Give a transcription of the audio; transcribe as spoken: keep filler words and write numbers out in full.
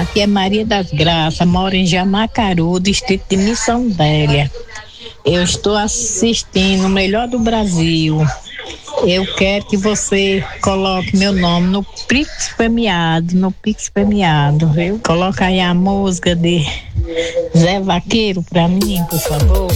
Aqui é Maria das Graças, moro em Jamacaru, distrito de Missão Velha. Eu estou assistindo o melhor do Brasil. Eu quero que você coloque meu nome no Pix premiado, no Pix premiado, viu? Coloca aí a música de Zé Vaqueiro pra mim, por favor.